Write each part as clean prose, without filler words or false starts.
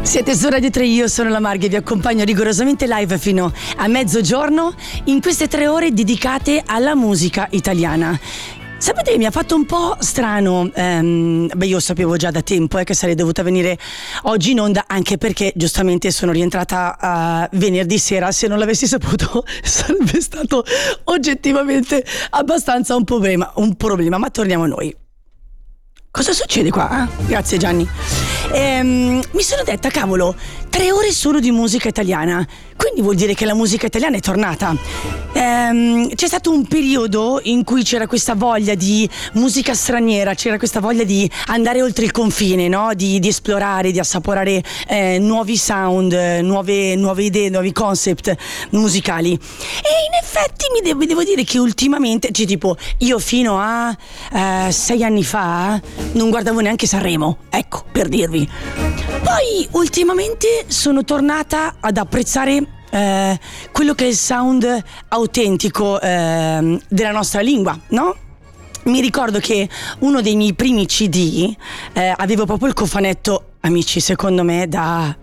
Siete su Radio 3, io sono la Marghe e vi accompagno rigorosamente live fino a mezzogiorno in queste 3 ore dedicate alla musica italiana. Sapete che mi ha fatto un po' strano, io sapevo già da tempo che sarei dovuta venire oggi in onda, anche perché giustamente sono rientrata venerdì sera. Se non l'avessi saputo sarebbe stato oggettivamente abbastanza un problema, ma torniamo a noi. Cosa succede qua? Grazie Gianni. Mi sono detta, cavolo, 3 ore solo di musica italiana, quindi vuol dire che la musica italiana è tornata. C'è stato un periodo in cui c'era questa voglia di musica straniera, c'era questa voglia di andare oltre il confine, no? Di esplorare, di assaporare nuovi sound, nuove idee, nuovi concept musicali. E in effetti devo dire che ultimamente, cioè tipo io fino a 6 anni fa non guardavo neanche Sanremo, ecco, per dirvi. Poi ultimamente sono tornata ad apprezzare quello che è il sound autentico della nostra lingua, no? Mi ricordo che uno dei miei primi CD avevo proprio il cofanetto, amici, secondo me da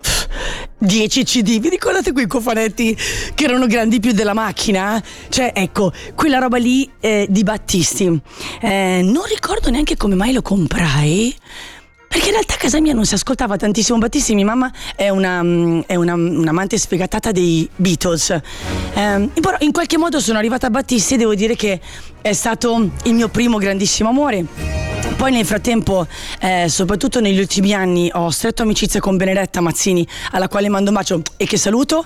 10 CD. Vi ricordate quei cofanetti che erano grandi più della macchina? Cioè, ecco, quella roba lì di Battisti. Non ricordo neanche come mai lo comprai, perché in realtà a casa mia non si ascoltava tantissimo Battisti. Mia mamma è un'amante sfegatata dei Beatles, però in qualche modo sono arrivata a Battisti e devo dire che è stato il mio primo grandissimo amore. Poi nel frattempo, soprattutto negli ultimi anni, ho stretto amicizia con Benedetta Mazzini, alla quale mando un bacio e che saluto.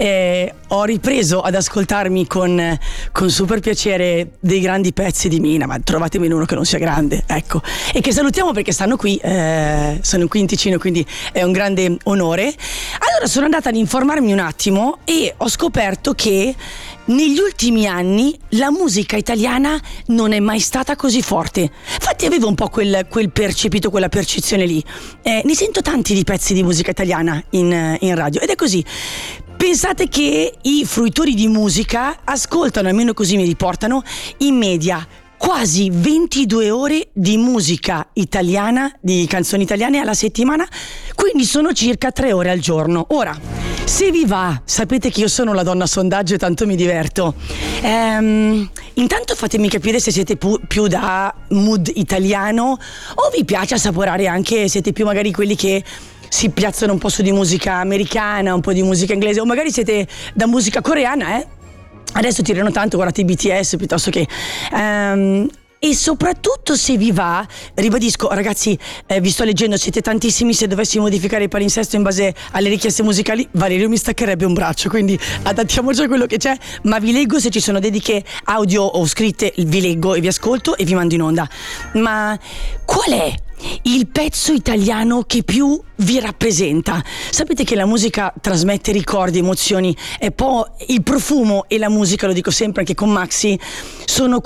Ho ripreso ad ascoltarmi con super piacere dei grandi pezzi di Mina, ma trovatemi uno che non sia grande, ecco. E che salutiamo perché stanno qui, sono qui in Ticino, quindi è un grande onore. Allora sono andata ad informarmi un attimo e ho scoperto che negli ultimi anni la musica italiana non è mai stata così forte. Infatti avevo un po' quel percepito, quella percezione lì. Ne sento tanti di pezzi di musica italiana in radio ed è così. Pensate che i fruitori di musica ascoltano, almeno così mi riportano, in media quasi 22 ore di musica italiana, di canzoni italiane alla settimana, quindi sono circa 3 ore al giorno. Ora, se vi va, sapete che io sono la donna sondaggio e tanto mi diverto. Intanto fatemi capire se siete più da mood italiano o vi piace assaporare anche, siete più magari quelli che si piazzano un po' su di musica americana, un po' di musica inglese, o magari siete da musica coreana, Adesso tirano tanto, guardate i BTS piuttosto che... E soprattutto se vi va, ribadisco ragazzi, vi sto leggendo, siete tantissimi, se dovessi modificare il palinsesto in base alle richieste musicali Valerio mi staccherebbe un braccio, quindi adattiamoci a quello che c'è, ma vi leggo, se ci sono dediche audio o scritte vi leggo e vi ascolto e vi mando in onda. Ma qual è il pezzo italiano che più vi rappresenta? Sapete che la musica trasmette ricordi, emozioni, e poi il profumo e la musica, lo dico sempre anche con Maxi, sono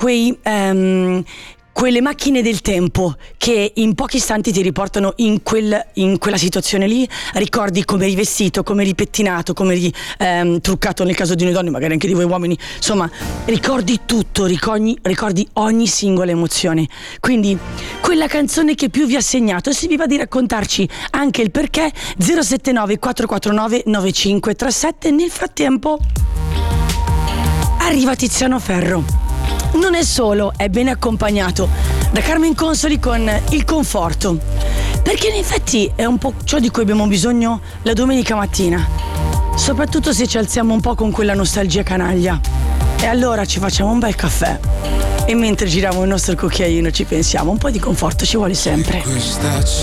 quelle macchine del tempo che in pochi istanti ti riportano in quella situazione lì. Ricordi come eri vestito, come eri pettinato, come eri truccato nel caso di noi donne, magari anche di voi uomini, insomma ricordi tutto, ricordi ogni singola emozione. Quindi quella canzone che più vi ha segnato, e se vi va di raccontarci anche il perché, 079 449 9537. Nel frattempo arriva Tiziano Ferro. Non è solo, è ben accompagnato da Carmen Consoli con Il Conforto, perché in effetti è un po' ciò di cui abbiamo bisogno la domenica mattina, soprattutto se ci alziamo un po' con quella nostalgia canaglia. E allora ci facciamo un bel caffè e mentre giriamo il nostro cucchiaino ci pensiamo, un po' di conforto ci vuole sempre.